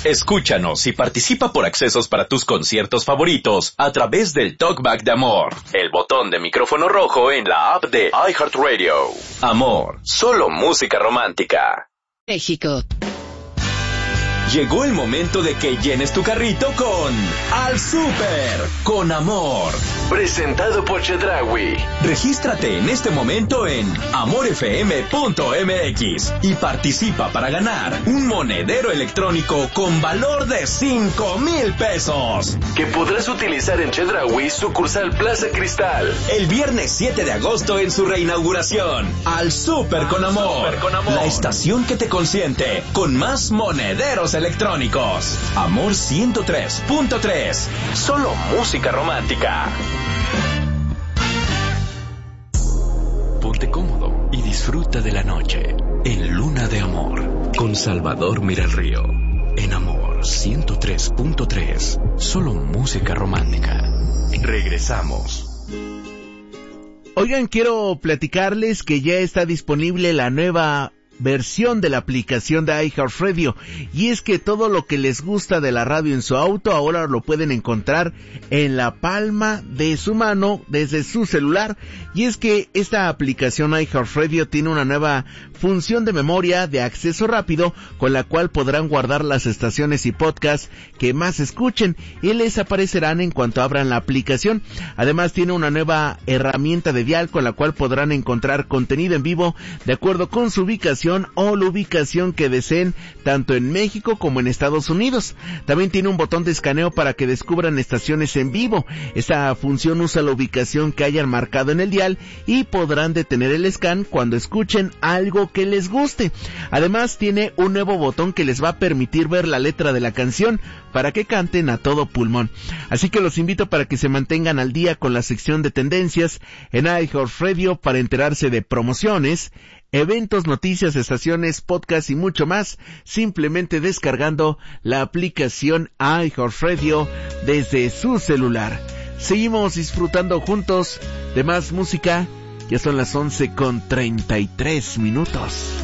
Escúchanos y participa por accesos para tus conciertos favoritos a través del Talkback de Amor, el botón de micrófono rojo en la app de iHeartRadio. Amor, solo música romántica. México. Llegó el momento de que llenes tu carrito con Al Súper con Amor. Presentado por Chedraui. Regístrate en este momento en amorfm.mx y participa para ganar un monedero electrónico con valor de 5,000 pesos. Que podrás utilizar en Chedraui, sucursal Plaza Cristal. El viernes 7 de agosto en su reinauguración. Al Súper con Amor. La estación que te consiente con más monederos electrónicos. Amor 103.3. Solo música romántica. Ponte cómodo y disfruta de la noche en Luna de Amor con Salvador Miralrío. En Amor 103.3. Solo música romántica. Regresamos. Oigan, quiero platicarles que ya está disponible la nueva versión de la aplicación de iHeartRadio, y es que todo lo que les gusta de la radio en su auto ahora lo pueden encontrar en la palma de su mano desde su celular. Y es que esta aplicación iHeartRadio tiene una nueva función de memoria de acceso rápido con la cual podrán guardar las estaciones y podcasts que más escuchen y les aparecerán en cuanto abran la aplicación. Además tiene una nueva herramienta de dial con la cual podrán encontrar contenido en vivo de acuerdo con su ubicación o la ubicación que deseen, tanto en México como en Estados Unidos. También tiene un botón de escaneo para que descubran estaciones en vivo. Esta función usa la ubicación que hayan marcado en el dial y podrán detener el scan cuando escuchen algo que les guste. Además tiene un nuevo botón que les va a permitir ver la letra de la canción para que canten a todo pulmón. Así que los invito para que se mantengan al día con la sección de tendencias en iHeartRadio para enterarse de promociones, eventos, noticias, estaciones, podcast y mucho más, simplemente descargando la aplicación iHeartRadio desde su celular. Seguimos disfrutando juntos de más música. Ya son las 11:33 minutos.